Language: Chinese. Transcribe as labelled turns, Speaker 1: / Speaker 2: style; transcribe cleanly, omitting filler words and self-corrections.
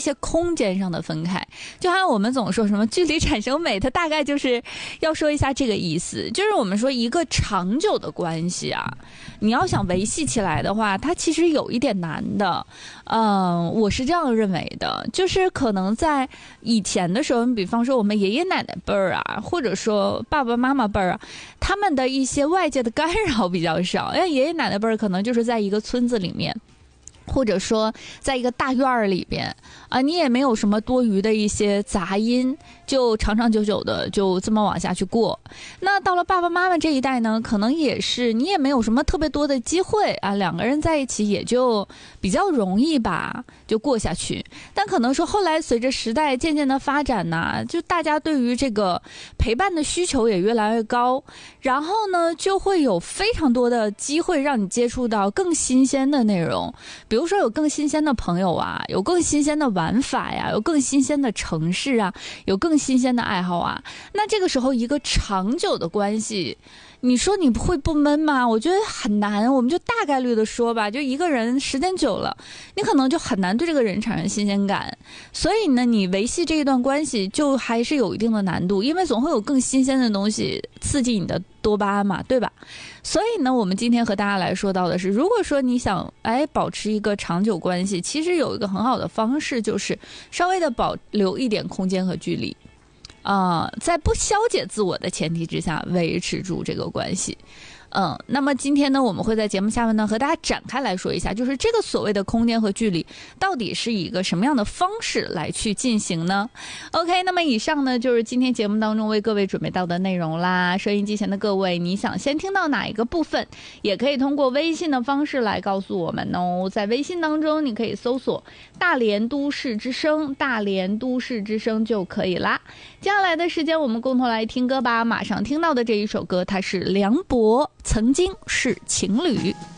Speaker 1: 些空间上的分开。就好像我们总说什么距离产生美，它大概就是要说一下这个意思，就是我们说一个长久的关系啊，你要想维系起来的话，它其实有一点难的。我是这样认为的，就是可能在以前的时候，比方说我们爷爷奶奶辈儿啊，或者说爸爸妈妈辈儿啊，他们的一些外界的干扰比较少。因为爷爷奶奶辈儿可能就是在一个村子里面，或者说在一个大院儿里边啊，你也没有什么多余的一些杂音，就长长久久的就这么往下去过。那到了爸爸妈妈这一代呢，可能也是你也没有什么特别多的机会啊，两个人在一起也就比较容易吧，就过下去。但可能说后来随着时代渐渐的发展呢，就大家对于这个陪伴的需求也越来越高，然后呢就会有非常多的机会让你接触到更新鲜的内容，比如说有更新鲜的朋友啊，有更新鲜的玩法呀，有更新鲜的城市啊，有更新鲜的爱好啊。那这个时候一个长久的关系，你说你会不闷吗？我觉得很难。我们就大概率的说吧，就一个人时间久了，你可能就很难对这个人产生新鲜感。所以呢，你维系这一段关系就还是有一定的难度，因为总会有更新鲜的东西刺激你的多巴胺嘛，对吧？所以呢，我们今天和大家来说到的是，如果说你想保持一个长久关系，其实有一个很好的方式，就是稍微的保留一点空间和距离。在不消解自我的前提之下，维持住这个关系。那么今天呢，我们会在节目下面呢和大家展开来说一下，就是这个所谓的空间和距离到底是以一个什么样的方式来去进行呢 ？OK， 那么以上呢就是今天节目当中为各位准备到的内容啦。收音机前的各位，你想先听到哪一个部分，也可以通过微信的方式来告诉我们哦。在微信当中，你可以搜索大连都市之声，大连都市之声就可以啦。接下来的时间，我们共同来听歌吧。马上听到的这一首歌，它是梁博《曾经是情侣》。